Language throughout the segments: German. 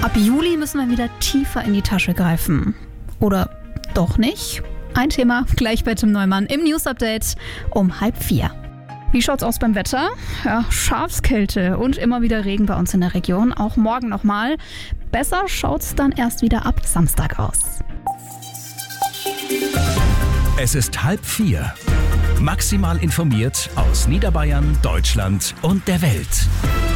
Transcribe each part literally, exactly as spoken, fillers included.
Ab Juli müssen wir wieder tiefer in die Tasche greifen. Oder doch nicht? Ein Thema gleich bei Tim Neumann im News-Update um halb vier. Wie schaut's aus beim Wetter? Ja, Schafskälte und immer wieder Regen bei uns in der Region. Auch morgen nochmal. Besser schaut's dann erst wieder ab Samstag aus. Es ist halb vier. Maximal informiert aus Niederbayern, Deutschland und der Welt.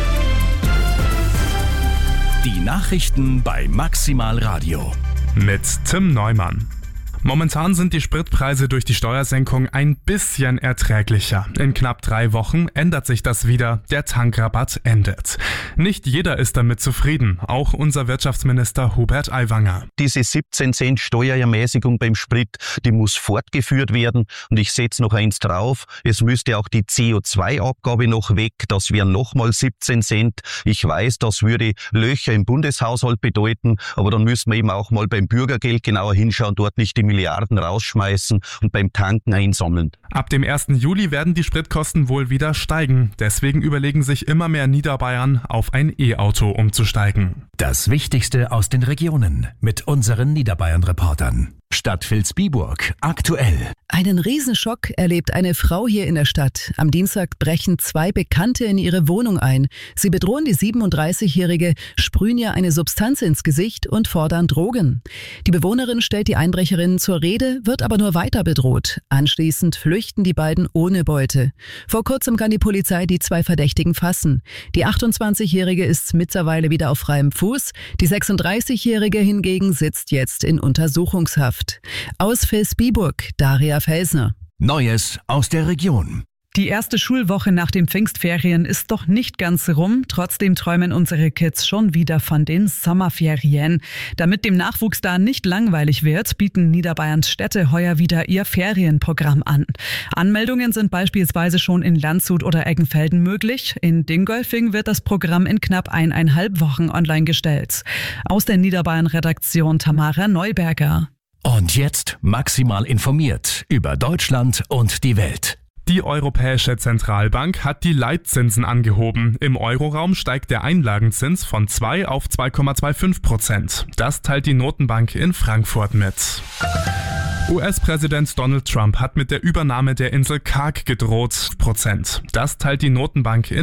Die Nachrichten bei Maximal Radio. Mit Tim Neumann. Momentan sind die Spritpreise durch die Steuersenkung ein bisschen erträglicher. In knapp drei Wochen ändert sich das wieder. Der Tankrabatt endet. Nicht jeder ist damit zufrieden. Auch unser Wirtschaftsminister Hubert Aiwanger. Diese siebzehn Cent Steuerermäßigung beim Sprit, die muss fortgeführt werden. Und ich setze noch eins drauf. Es müsste auch die C O zwei Abgabe noch weg. Das wären nochmal siebzehn Cent. Ich weiß, das würde Löcher im Bundeshaushalt bedeuten. Aber dann müssen wir eben auch mal beim Bürgergeld genauer hinschauen, dort nicht die Milliarden rausschmeißen und beim Tanken einsammeln. Ab dem ersten Juli werden die Spritkosten wohl wieder steigen. Deswegen überlegen sich immer mehr Niederbayern, auf ein E-Auto umzusteigen. Das Wichtigste aus den Regionen mit unseren Niederbayern-Reportern. Stadt Vilsbiburg aktuell. Einen Riesenschock erlebt eine Frau hier in der Stadt. Am Dienstag brechen zwei Bekannte in ihre Wohnung ein. Sie bedrohen die siebenunddreißigjährige, sprühen ihr eine Substanz ins Gesicht und fordern Drogen. Die Bewohnerin stellt die Einbrecherinnen zur Rede, wird aber nur weiter bedroht. Anschließend flüchten die beiden ohne Beute. Vor kurzem kann die Polizei die zwei Verdächtigen fassen. Die achtundzwanzigjährige ist mittlerweile wieder auf freiem Fuß. Die sechsunddreißigjährige hingegen sitzt jetzt in Untersuchungshaft. Aus Vilsbiburg, Daria Felsner. Neues aus der Region. Die erste Schulwoche nach den Pfingstferien ist doch nicht ganz rum. Trotzdem träumen unsere Kids schon wieder von den Sommerferien. Damit dem Nachwuchs da nicht langweilig wird, bieten Niederbayerns Städte heuer wieder ihr Ferienprogramm an. Anmeldungen sind beispielsweise schon in Landshut oder Eggenfelden möglich. In Dingolfing wird das Programm in knapp eineinhalb Wochen online gestellt. Aus der Niederbayern-Redaktion Tamara Neuberger. Und jetzt maximal informiert über Deutschland und die Welt. Die Europäische Zentralbank hat die Leitzinsen angehoben. Im Euroraum steigt der Einlagenzins von zwei auf zwei Komma fünfundzwanzig Prozent. Das teilt die Notenbank in Frankfurt mit. U S-Präsident Donald Trump hat mit der Übernahme der Insel Karg gedroht. Prozent. Das teilt die Notenbank in